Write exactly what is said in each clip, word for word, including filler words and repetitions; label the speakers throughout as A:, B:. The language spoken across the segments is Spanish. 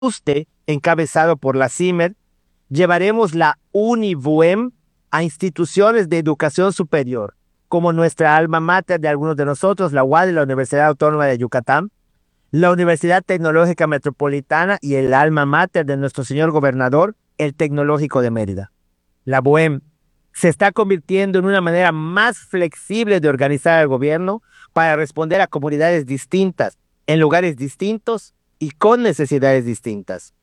A: ajuste encabezado por la CIMER, llevaremos la UNIBUEM a instituciones de educación superior, como nuestra alma mater de algunos de nosotros, la U A D, la Universidad Autónoma de Yucatán, la Universidad Tecnológica Metropolitana y el alma mater de nuestro señor gobernador, el Tecnológico de Mérida. La BUEM se está convirtiendo en una manera más flexible de organizar el gobierno para responder a comunidades distintas, en lugares distintos y con necesidades distintas.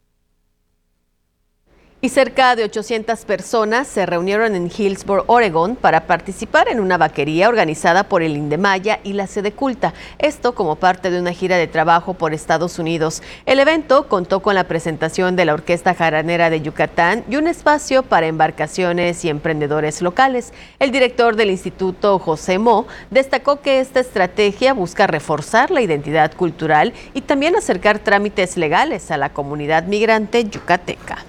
B: Y cerca de ochocientas personas se reunieron en Hillsboro, Oregón, para participar en una vaquería organizada por el Indemaya y la Sedeculta. Esto como parte de una gira de trabajo por Estados Unidos. El evento contó con la presentación de la Orquesta Jaranera de Yucatán y un espacio para embarcaciones y emprendedores locales. El director del Instituto, José Mo, destacó que esta estrategia busca reforzar la identidad cultural y también acercar trámites legales a la comunidad migrante yucateca.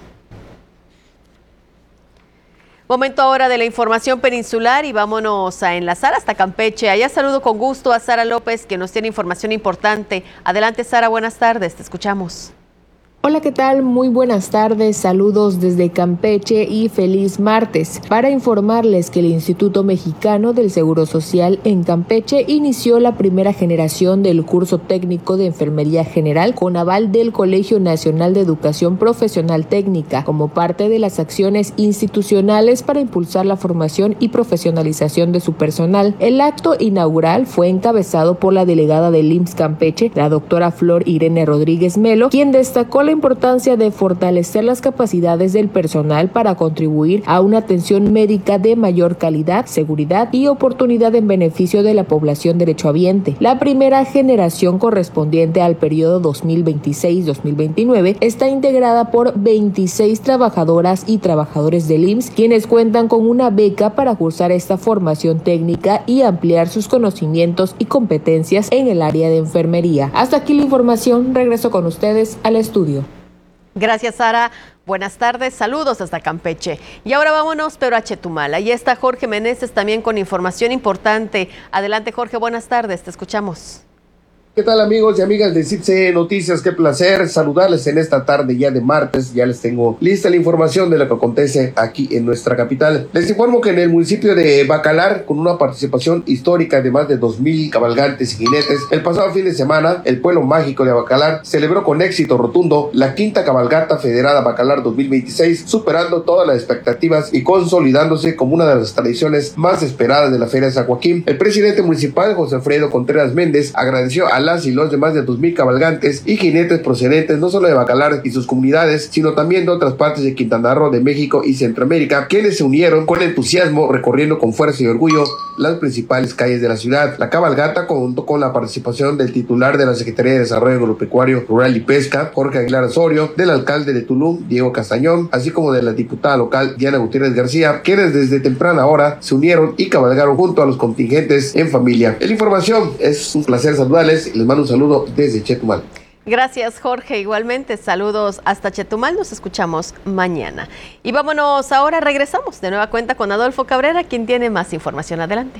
B: Momento ahora de la información peninsular y vámonos a enlazar hasta Campeche. Allá saludo con gusto a Sara López, que nos tiene información importante. Adelante, Sara, buenas tardes, te escuchamos.
C: Hola, ¿qué tal? Muy buenas tardes, saludos desde Campeche y feliz martes. Para informarles que el Instituto Mexicano del Seguro Social en Campeche inició la primera generación del curso técnico de Enfermería General con aval del Colegio Nacional de Educación Profesional Técnica como parte de las acciones institucionales para impulsar la formación y profesionalización de su personal. El acto inaugural fue encabezado por la delegada del I M S S Campeche, la doctora Flor Irene Rodríguez Melo, quien destacó la importancia de fortalecer las capacidades del personal para contribuir a una atención médica de mayor calidad, seguridad y oportunidad en beneficio de la población derechohabiente. La primera generación correspondiente al periodo dos mil veintiséis dos mil veintinueve está integrada por veintiséis trabajadoras y trabajadores del I M S S, quienes cuentan con una beca para cursar esta formación técnica y ampliar sus conocimientos y competencias en el área de enfermería. Hasta aquí la información, regreso con ustedes al estudio.
B: Gracias, Sara. Buenas tardes, saludos hasta Campeche. Y ahora vámonos, pero a Chetumal. Ahí está Jorge Meneses también con información importante. Adelante, Jorge, buenas tardes, te escuchamos.
D: ¿Qué tal, amigos y amigas de C I P C Noticias? Qué placer saludarles en esta tarde ya de martes. Ya les tengo lista la información de lo que acontece aquí en nuestra capital. Les informo que en el municipio de Bacalar, con una participación histórica de más de dos mil cabalgantes y jinetes, el pasado fin de semana, el pueblo mágico de Bacalar celebró con éxito rotundo la quinta cabalgata federada Bacalar dos mil veintiséis, superando todas las expectativas y consolidándose como una de las tradiciones más esperadas de la Feria de San Joaquín. El presidente municipal, José Alfredo Contreras Méndez, agradeció a las y los demás de dos mil cabalgantes y jinetes procedentes no solo de Bacalar y sus comunidades, sino también de otras partes de Quintana Roo, de México y Centroamérica, quienes se unieron con entusiasmo recorriendo con fuerza y orgullo las principales calles de la ciudad. La cabalgata contó con la participación del titular de la Secretaría de Desarrollo Agropecuario, Rural y Pesca, Jorge Aguilar Osorio, del alcalde de Tulum, Diego Castañón, así como de la diputada local, Diana Gutiérrez García, quienes desde temprana hora se unieron y cabalgaron junto a los contingentes en familia. La información, es un placer saludarles. Les mando un saludo desde Chetumal.
B: Gracias, Jorge. Igualmente, saludos hasta Chetumal. Nos escuchamos mañana. Y vámonos ahora, regresamos de nueva cuenta con Adolfo Cabrera, quien tiene más información. Adelante.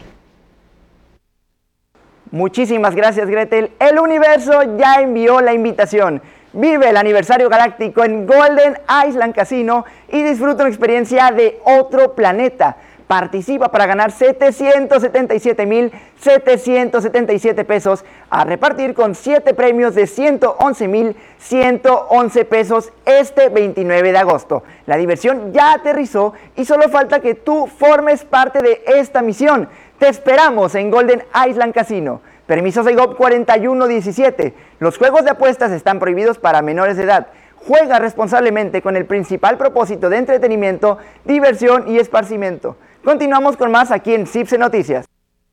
E: Muchísimas gracias, Gretel. El universo ya envió la invitación. Vive el aniversario galáctico en Golden Island Casino y disfruta una experiencia de otro planeta. Participa para ganar setecientos setenta y siete mil setecientos setenta y siete pesos a repartir con siete premios de ciento once mil ciento once pesos este veintinueve de agosto. La diversión ya aterrizó y solo falta que tú formes parte de esta misión. Te esperamos en Golden Island Casino. Permiso S I G O P cuarenta y uno diecisiete. Los juegos de apuestas están prohibidos para menores de edad. Juega responsablemente con el principal propósito de entretenimiento, diversión y esparcimiento. Continuamos con más aquí en C I P C Noticias.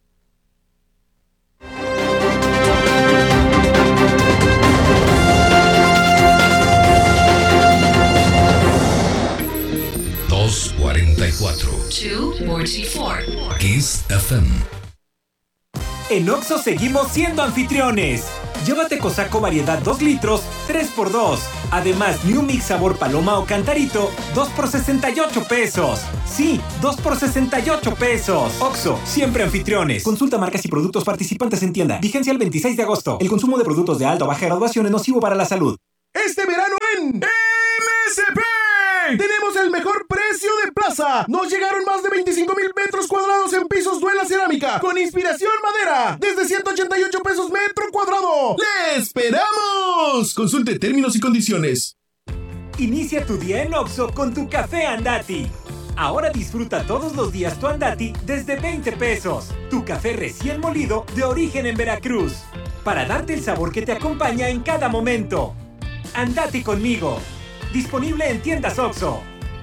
F: dos cuarenta y cuatro. dos cuarenta y cuatro. Kiss F M.
G: En Oxxo seguimos siendo anfitriones. Llévate Cosaco variedad dos litros, tres por dos. Además, New Mix sabor paloma o cantarito, dos por sesenta y ocho pesos. Sí, dos por sesenta y ocho pesos. Oxxo, siempre anfitriones. Consulta marcas y productos participantes en tienda. Vigencia el veintiséis de agosto. El consumo de productos de alta o baja graduación es nocivo para la salud.
H: este verano en M S P. Tenemos el mejor precio de plaza. Nos llegaron más de veinticinco mil metros cuadrados en pisos Duela Cerámica con inspiración madera desde ciento ochenta y ocho pesos metro cuadrado. ¡Le esperamos! Consulte términos y condiciones.
G: Inicia tu día en Oxxo con tu café Andati. Ahora disfruta todos los días tu Andati desde veinte pesos. Tu café recién molido de origen en Veracruz. Para darte el sabor que te acompaña en cada momento. Andati conmigo. Disponible en tiendas Oxxo.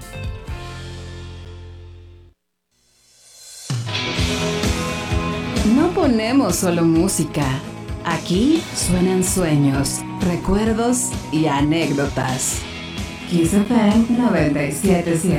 I: No ponemos solo música. Aquí suenan sueños, recuerdos y anécdotas. Kiss F M noventa y siete punto siete.